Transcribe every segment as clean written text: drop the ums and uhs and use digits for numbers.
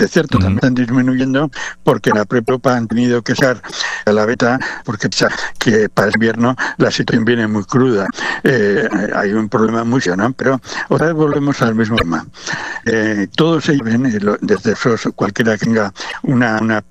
totalmente cierto. También están disminuyendo porque la propia Europa han tenido que usar la beta porque que para el invierno la situación viene muy cruda. Hay un problema muy serio, ¿no? Pero otra vez volvemos al mismo tema. Todos ellos ven, desde cualquiera que tenga una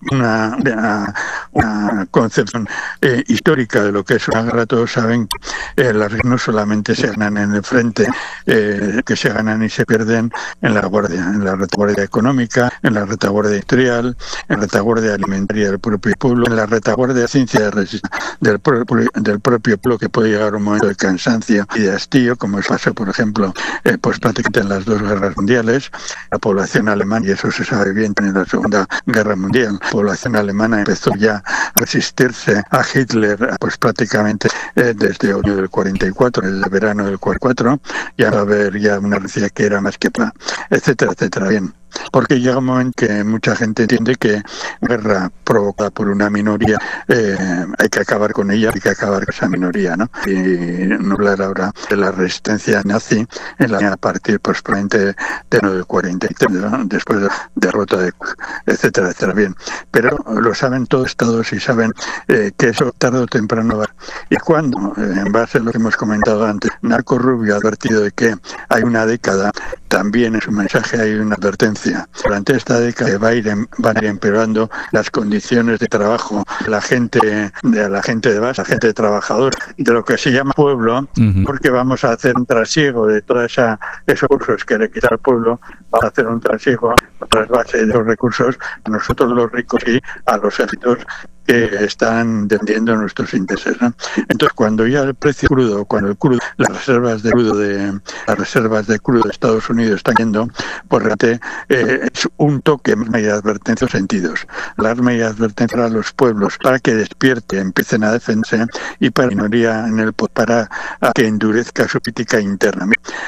concepción histórica de lo que es una guerra, todos saben que las guerras no solamente se ganan en el frente, que se ganan y se pierden en la retaguardia económica, en la retaguardia industrial, en la retaguardia alimentaria del propio pueblo, en la retaguardia de ciencia de resistencia del propio pueblo, que puede llegar a un momento de cansancio y de hastío, como pasó, por ejemplo, pues prácticamente en las dos guerras mundiales. La población alemana, y eso se sabe bien en la Segunda Guerra Mundial, la población alemana empezó ya a resistirse a Hitler, pues prácticamente desde otoño del 44, desde el verano del 44, ya va a haber ya una resistencia que era más que para, etcétera, etcétera. Bien. Porque llega un momento que mucha gente entiende que guerra provocada por una minoría, hay que acabar con ella, hay que acabar con esa minoría, ¿no? Y no hablar ahora de la resistencia nazi a partir probablemente de enero del 43, ¿no? Después de la derrota de etcétera, etcétera. Bien, pero lo saben todos y saben que eso tarde o temprano va. Y cuando, en base a lo que hemos comentado antes, Marco Rubio ha advertido de que hay una década, también en su mensaje hay una advertencia. Durante esta década van a ir empeorando las condiciones de trabajo de la gente de base, la gente trabajadora, de lo que se llama pueblo, porque vamos a hacer un trasiego de todos esos recursos que le quita al pueblo, vamos a hacer un trasiego, otras bases de los recursos, a nosotros los ricos y a los ejércitos que están vendiendo nuestros intereses, ¿no? Entonces, cuando ya el precio crudo, las reservas de crudo de Estados Unidos están yendo, pues realmente es un toque, medida de advertencia en sentidos. Las medidas de advertencia a los pueblos para que despierten, empiecen a defenderse, y para la minoría en el para que endurezca su política interna.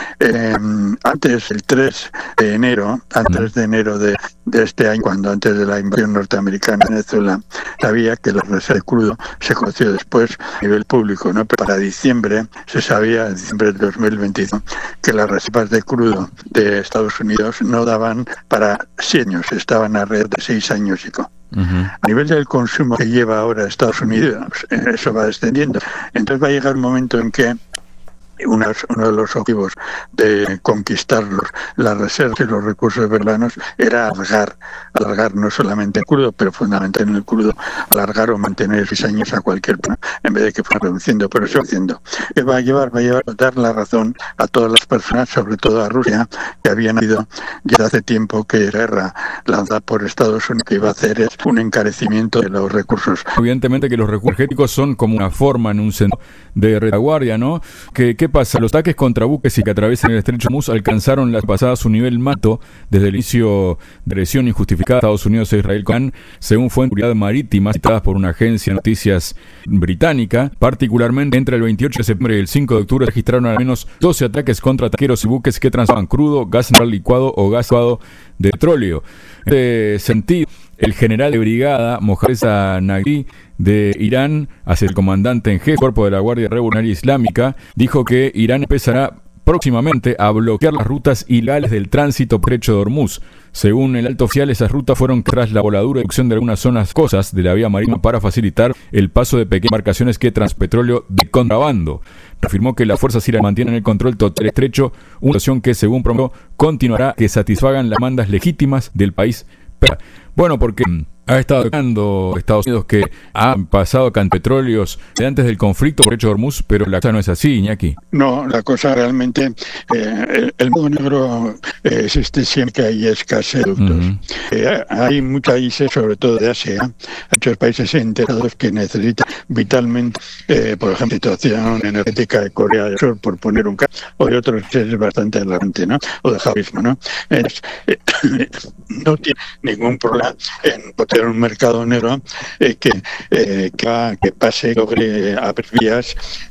Antes, el 3 de enero de este año, antes de la invasión norteamericana en Venezuela, sabía que la reserva de crudo se conoció después a nivel público, ¿no? Pero para diciembre se sabía, en diciembre de 2021, que las reservas de crudo de Estados Unidos no daban para 6 años, estaban alrededor de 6 años y pico. A nivel del consumo que lleva ahora Estados Unidos, eso va descendiendo. Entonces va a llegar un momento en que uno de los objetivos de conquistar las reservas y los recursos verdanos era alargar no solamente el crudo, pero fundamentalmente en el crudo, alargar o mantener 6 años a cualquier plan, en vez de que fuera reduciendo, pero eso haciendo. Que va a dar la razón a todas las personas, sobre todo a Rusia, que habían habido ya hace tiempo que la guerra lanzada por Estados Unidos que iba a hacer es un encarecimiento de los recursos. Evidentemente que los recursos energéticos son como una forma en un sentido de retaguardia, ¿no? ¿Qué pasa? Los ataques contra buques y que atraviesan el estrecho de Hormuz alcanzaron las pasadas su nivel mato desde el inicio de agresión injustificada de Estados Unidos e Israel, según fuentes de seguridad marítima citadas por una agencia de noticias británica. Particularmente entre el 28 de septiembre y el 5 de octubre registraron al menos 12 ataques contra tanqueros y buques que transportaban crudo, gas natural licuado o gas licuado de petróleo. En este sentido, el general de brigada Mohammad Nagri de Irán, hacia el comandante en jefe del Cuerpo de la Guardia Revolucionaria Islámica, dijo que Irán empezará próximamente a bloquear las rutas ilegales del tránsito por el estrecho de Hormuz. Según el alto oficial, esas rutas fueron tras la voladura y destrucción de algunas zonas costas de la vía marítima para facilitar el paso de pequeñas embarcaciones que transportan petróleo de contrabando. Afirmó que las fuerzas iraníes mantienen el control total del estrecho, una situación que, según prometió, continuará que satisfagan las demandas legítimas del país. Bueno, porque ha estado atacando Estados Unidos, que ha pasado petróleos de antes del conflicto por el estrecho de Hormuz, pero la cosa no es así, Iñaki. No, la cosa realmente, el mundo negro existe siempre que hay escasez de productos. Hay muchos países, sobre todo de Asia, muchos países enterados que necesitan vitalmente, por ejemplo, situación energética de Corea del Sur, por poner un caso, o de otros países bastante adelante, ¿no? O de Javismo, ¿no? No tiene ningún problema en tener un mercado negro que pase, logre abrir vías